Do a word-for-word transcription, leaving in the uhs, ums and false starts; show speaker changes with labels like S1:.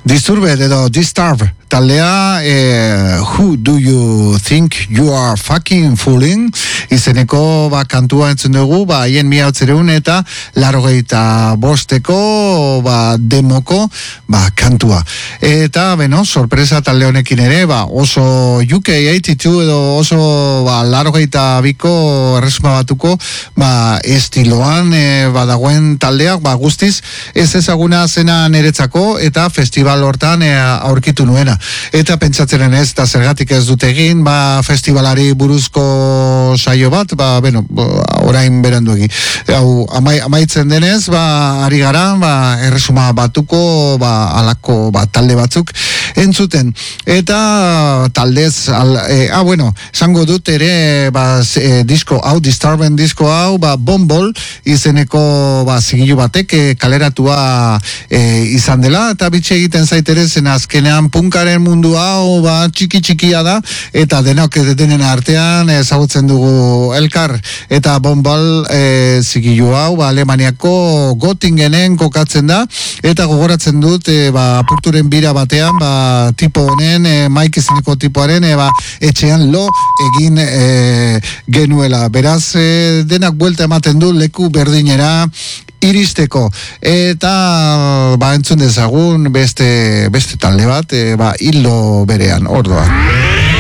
S1: Disturbed edo Disturb taldea, eh, Who do you think you are fucking fooling? Izeneko ba, kantua entzun dugu, ba, haien miautzereun eta larogeita bosteko ba, demoko ba, kantua. Eta, beno, sorpresa talde honekin ere, ba, oso U K oitenta y dos edo oso ba, larogeita biko erresuma batuko ba, estiloan e, badagoen taldeak, ba, guztiz ez ezaguna zena niretzako eta festival hortan e, aurkitu nuena. Eta pentsatzenen ez, eta zergatik ez dut egin, ba, festivalari buruzko saio bat, ba, bueno, orain beranduegi. Hau, amai, amaitzen denez, ba, ari gara, ba, erresuma batuko, ba, alako, ba, talde batzuk entzuten. Eta taldez, al, e, ah, bueno, esango dut ere, ba, e, disko hau, Disturbed disko hau, ba, Bombol izeneko, ba, zigilu batek e, kaleratua e, izan dela, eta bitxe egiten zaitere zen azkenean punkaren mundu hau ba, txiki txikia da eta denok denen artean ezagutzen dugu elkar eta Bombal e, zigilu hau ba, Alemaniako Göttingenen kokatzen da eta gogoratzen dut e, ba, apurturen bira batean ba, tipo honen e, Mike izeneko tipoaren e, ba, etxean lo egin e, genuela beraz e, denak buelta ematen du leku berdinera iristeko eta ba entzun dezagun beste beste talde bat e, ba hildo berean ordoa.